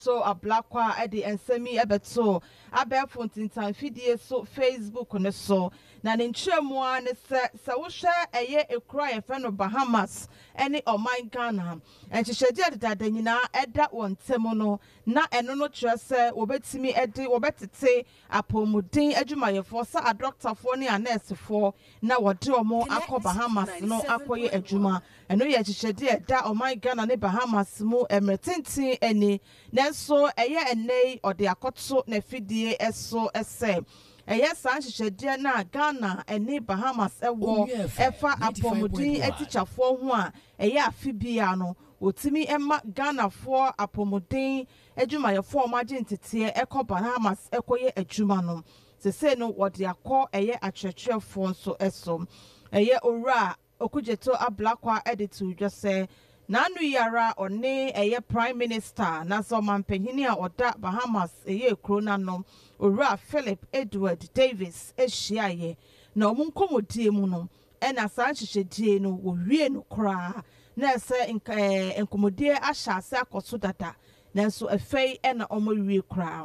so a black wa edi ensemi ebeto abefo ntintan fidie so Facebook ne so na ne ntremu a ne se wo hwe eye ekura ye fe no Bahamas ene oman Ghana enhyehyede adada nyina eda wontemu no na eno no kire se wobetimi edi wobetete apomuden adwumayefo sa a doctorfo ne a nursefo na wode omo akọ Bahamas no akoye adwuma eno ye enhyehyede eda oman Ghana ne Bahamas mu emretintin eni so eye enei ode akoto na fidie eso ese eye san hyehyede na Ghana ene Bahamas ewo efa apomudin etichafo ho a eye afibia no otimi emma Ghana fo apomudin adwumayefo magye ntete ekọ Bahamas ekoye adwuma no sese no wode akọ eye atwetwefo nso eso eye owura okujeto ablakwa editu dwese Nanu yara one eye prime minister na so mampanyini a oda Bahamas eye krona no owura Philip Edward Davis ehyiaye na omunkomodie mu no ena san hyehyedie no wo wie no kra na ese enkomodie ahya ase akoso dada nanso afei ena omowie kra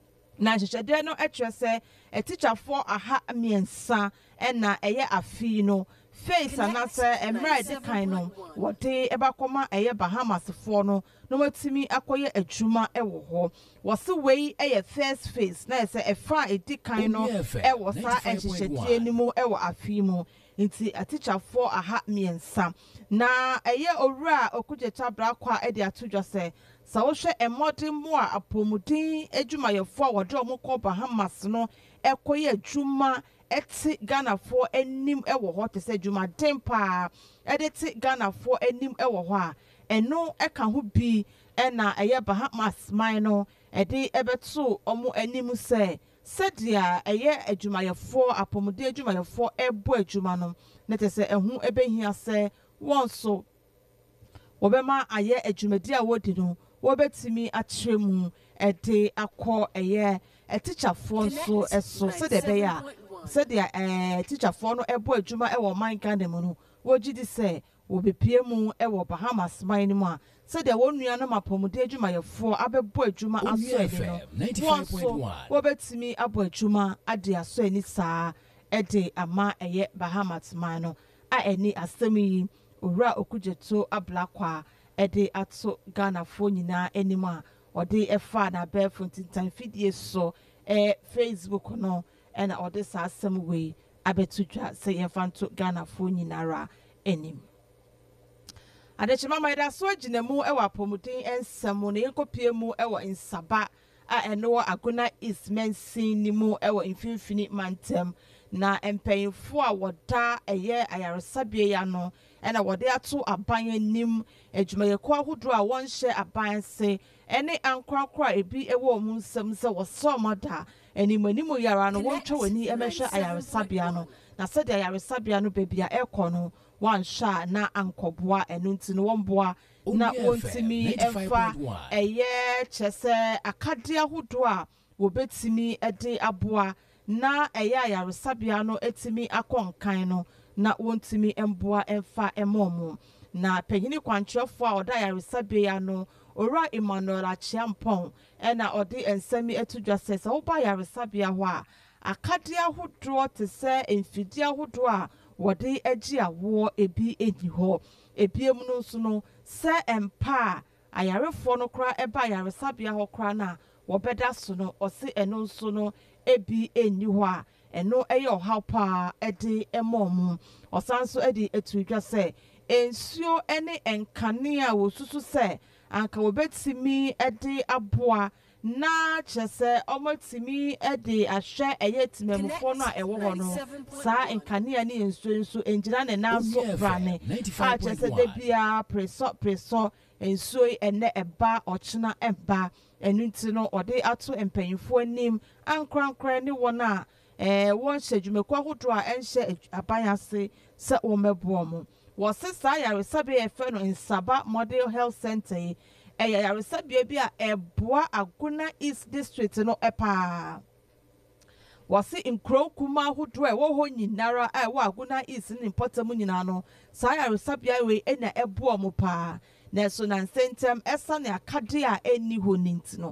na hyehyedie no etwese etichafo aha miensa ena eye afi no face anase emra de kan no wote ebakoma eye Bahamas fo no no matimi akoye adwuma ewo ho wose wei eye first face na ese efa edi kan no ewo sa enhyehyedie nimu ewo afi mu nti aticha fo aha miensa na eye owura okujeta brakwa edi atudwase sa wo hwe emode mu a apomudin adwumayefo a wode omukọ Bahamas no ekoye adwuma eti Ghana fo enim ewo ho te se dwuma tempa edeti Ghana fo enim ewo ho a eno eka ho bi ena eye Bahamas man no edi ebeto omo enim se sedia eye adwumayefo apomode adwumayefo ebo adwuma no ne te se ehu ebehia se wonso wobema aye adwumadi a wodi no wobetimi atremu edi akọ eye etichafo nso eso se de be ya said the teacher for no ebo adwuma ewo man Ghana mu no wogidi se wobepie mu ewo Bahamas man mu a said the won nua no mapomude adwuma yefo abebo adwuma aso eni no 95.1 wobetimi abo adwuma ade aso eni saa ede ama eye Bahamas man no a eni asemi owura okujeto ablakwa ede ato Ghana fo nyina enimu a ode efa na befo ntintan fidie so Facebook no ena ode sa asem we abetudwa se yefanto Ghana fo nyinara enim adechima maida so aginemu ewa pomudin ensemu ne yenkopie mu ewa insaba a eno agona ismensin nimu ewa infimfini mantem na empanyfo a woda eye ayaresabie ya no ena wode ato aban nim adwumayeko ahodo a wonhye aban se ene ankorakora ebi ewo mu nsem se wosomada enimanimu yara no wontwe wani emehwe ayaresabia no na sede ayaresabia no bebia ekọ no wansha na ankoboa enunti no womboa na wontimi emfa eye chese akade ahodo a wobetimi ede aboa na eye ayaresabia no etimi akonkan no na wontimi emboa emfa emomu na panyini kwantwefo a oda ayaresabia no ora Emmanuel Achiampon ena odi ensemi etudwa sese oba yaresabia ho a akade ahodo te se emfidi ahodo a wode agi awo ebi eni ho ebiem no nso no se empa ayarefo no kra eba yaresabia ho kra na wobeda so no ose eno nso no ebi eni ho a eno eye ohapa ede emomu osanso edi etudwa se ensuo ene enkanea wosusu se anka wobetimi ede aboa na chese omotimi ede ahwe eyetimemfo no a ewo ho no sa enkanea ne ensuo engira ne naso brane a chese de bia preso ensuo ene eba ochena eba enunti no ode ato empanyfo anim ankrankra ne wona won hyedwumekwa hodo a enhye abayase se womebo mo wosesa yaresabe efe no Nsaba Model Health Center yaresabe bi a eboa Aguna East District no epa wose nkro kuma hodo e wo ho nyinara wo Aguna East ni potamu nyina no sa yaresabe we ena eboa mo pa na so na nsɛntɛm ɛsa ne akade a ɛnni hɔ ne nti no